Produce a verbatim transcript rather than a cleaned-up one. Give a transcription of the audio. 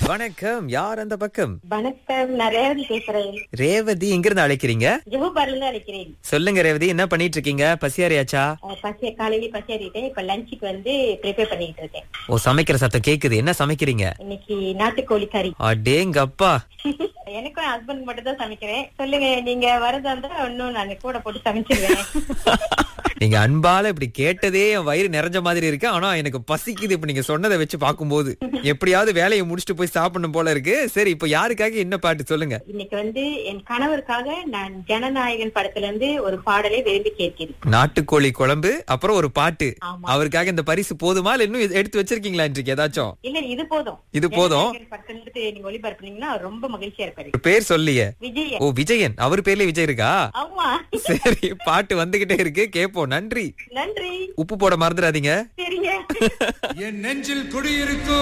வணக்கம். யார் அந்த பக்கம்? வணக்கம், நான் ரேவதி பேசுறேன். ரேவதி எங்கிருந்து அழைக்கிறீங்க? ஜோஹர்ல இருந்து அழைக்கிறேன். சொல்லுங்க ரேவதி, என்ன பண்ணிட்டு இருக்கீங்க? பசியாரியாச்சா? அஹ், பசி காலையில பசி அறிட்டேன். இப்ப லஞ்சுக்கு வந்து ப்ரிப்பேர் பண்ணிட்டு இருக்கேன். ஓ, சமைக்கிற சத்தம் கேக்குது. என்ன சமைக்கிறீங்க? இன்னைக்கு நாட்டுக்கோழி கறி. அடேங்கப்பா. எனக்கும் ஹஸ்பண்ட் மட்டும் தான் சமைக்கிறேன். சொல்லுங்க, நீங்க வரதா இருந்தா இன்னும் நான் கூட போட்டு சமைச்சிருவேன். நீங்க அன்பால இப்படி கேட்டதே என் வயிறு நிறைஞ்ச மாதிரி இருக்கு. ஆனா எனக்கு பசிக்குது இப்ப நீங்க சொன்னதை வச்சு பாக்கும்போது. எப்படியாவது வேலையை முடிச்சுட்டு போய் சாப்பிடணும் போல இருக்கு. சரி, இப்ப யாருக்காக என்ன பாட்டு சொல்லுங்க? இன்னைக்கு வந்து என் கணவருக்காக நான் ஜனநாயகன் படத்துல இருந்து ஒரு பாடலை விரும்பி கேட்கிறேன். நாட்டுக்கோழி குழம்பு, அப்புறம் ஒரு பாட்டு. ஆமா. அவருக்காக இந்த பரிசு போதுமா இல்ல இன்னும் எடுத்து வச்சிருக்கீங்களா இன்றைக்கு ஏதாச்சும்? இல்ல, இது போதும். இது போதும். ஜனநாயகன் படத்துல இருந்து நீங்க ஒளிபரப்புனீங்கன்னா அவர் ரொம்ப மகிழ்ச்சியா இருப்பாரு. ஒரு பேர் சொல்லிய. விஜய். ஓ, விஜயன். அவர் பேர்ல விஜய் இருக்கா? ஆமா. சரி, பாட்டு வந்துகிட்டே இருக்கு, கேப்போம். நன்றி. நன்றி. உப்பு போட மறந்துடாதீங்க. சரிங்க. என் நெஞ்சில் குடியிருக்கும்